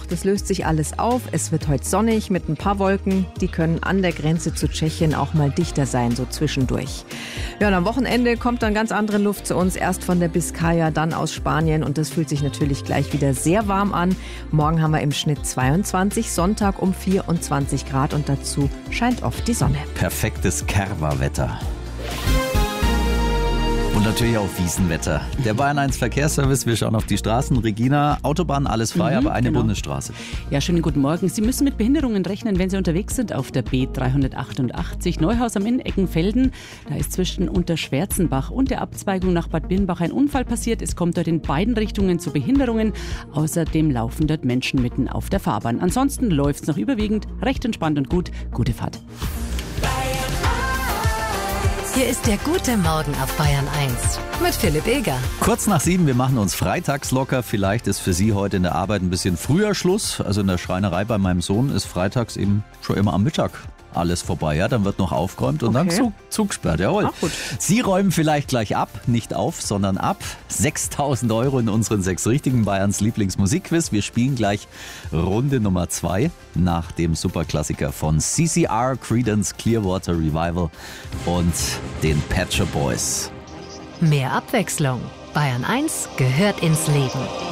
das löst sich alles auf. Es wird heute sonnig mit ein paar Wolken. Die können an der Grenze zu Tschechien auch mal dichter sein, so zwischendurch. Ja, und am Wochenende kommt dann ganz andere Luft zu uns. Erst von der Biskaya, dann aus Spanien. Und das fühlt sich natürlich gleich wieder sehr warm an. Morgen haben wir im Schnitt 22, Sonntag um 24 Grad. Und dazu scheint oft die Sonne. Perfektes Kerwa-Wetter. Und natürlich auch Wiesenwetter. Der Bayern 1 Verkehrsservice, wir schauen auf die Straßen. Regina, Autobahn alles frei, aber eine Bundesstraße. Ja, schönen guten Morgen. Sie müssen mit Behinderungen rechnen, wenn Sie unterwegs sind auf der B388 Neuhaus am Inn Eckenfelden. Da ist zwischen Unterschwärzenbach und der Abzweigung nach Bad Birnbach ein Unfall passiert. Es kommt dort in beiden Richtungen zu Behinderungen. Außerdem laufen dort Menschen mitten auf der Fahrbahn. Ansonsten läuft es noch überwiegend recht entspannt und gut. Gute Fahrt. Hier ist der gute Morgen auf Bayern 1 mit Philipp Eger. Kurz nach 7, wir machen uns freitags locker. Vielleicht ist für Sie heute in der Arbeit ein bisschen früher Schluss. Also in der Schreinerei bei meinem Sohn ist freitags eben schon immer am Mittag alles vorbei. Ja, dann wird noch aufgeräumt und dann Zugsperrt. Jawohl. Auch gut. Sie räumen vielleicht gleich ab, nicht auf, sondern ab. 6.000 € in unseren 6 richtigen Bayerns Lieblingsmusikquiz. Wir spielen gleich Runde Nummer 2 nach dem Superklassiker von CCR, Creedence Clearwater Revival und den Pet Shop Boys. Mehr Abwechslung. Bayern 1 gehört ins Leben.